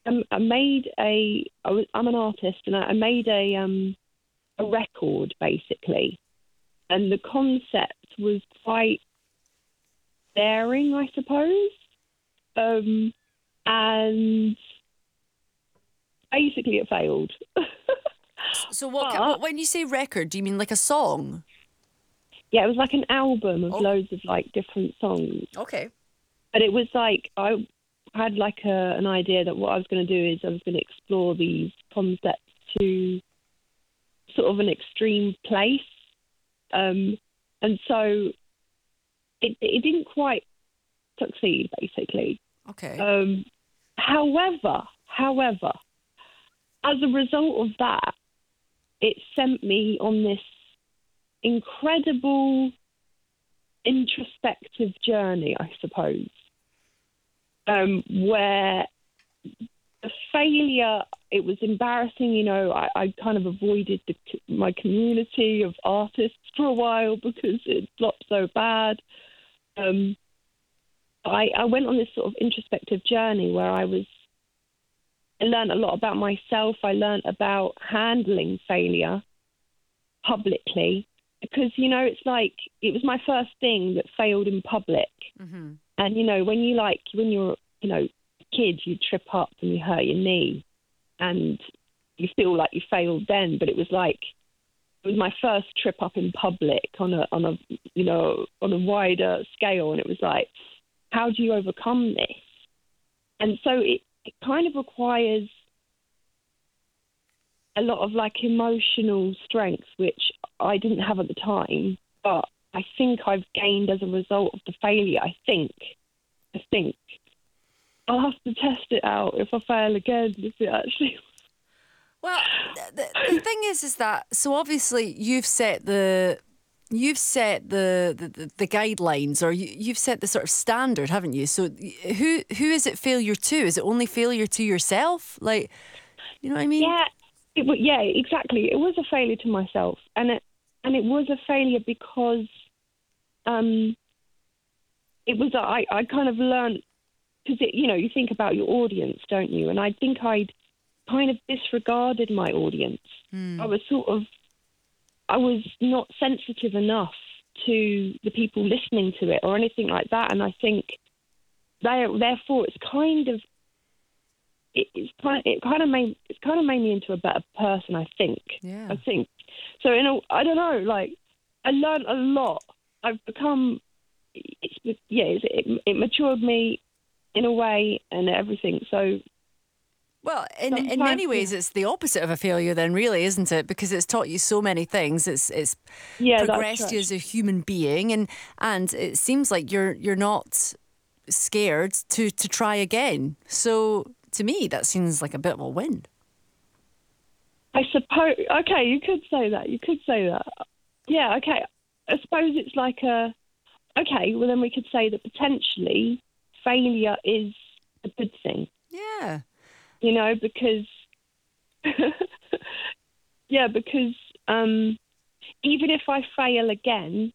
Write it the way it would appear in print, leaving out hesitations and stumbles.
I'm an artist, and I made a record basically, and the concept was quite daring, I suppose, and basically it failed. So But when you say record, do you mean like a song? yeah, it was like an album of Oh, loads of like different songs. okay. But it was like I had like an idea that what I was going to do is I was going to explore these concepts to sort of an extreme place, and so it didn't quite succeed, basically. Okay. However, as a result of that, it sent me on this incredible introspective journey, I suppose, where the failure, it was embarrassing. I kind of avoided my community of artists for a while because it flopped so bad. I went on this sort of introspective journey where I learned a lot about myself. I learned about handling failure publicly because, it's like it was my first thing that failed in public. Mm-hmm. And, when you're, a kid, you trip up and you hurt your knee and you feel like you failed then. But it was my first trip up in public on a wider scale. And it was like, how do you overcome this? And so it kind of requires a lot of like emotional strength, which I didn't have at the time, but I think I've gained as a result of the failure. I think I'll have to test it out if I fail again, if it actually. Well, the thing is that so obviously you've set the guidelines, or you've set the sort of standard, haven't you? So who is it failure to? Is it only failure to yourself? Like, you know what I mean? Yeah, yeah, exactly. It was a failure to myself, and it was a failure because it was I kind of learned because you think about your audience, don't you? And I think I'd kind of disregarded my audience. I was not sensitive enough to the people listening to it or anything like that. And I think therefore it's kind of made me into a better person. I think. Yeah. I think so. I don't know. Like I learned a lot. I've become. It matured me in a way and everything. So. Well, in many ways, it's the opposite of a failure, then, really, isn't it? Because it's taught you so many things. It's progressed you as a human being, and it seems like you're not scared to try again. So to me, that seems like a bit of a win. I suppose. Okay, you could say that. Yeah. Okay. I suppose it's like okay. Well, then we could say that potentially failure is a good thing. Yeah. Because even if I fail again,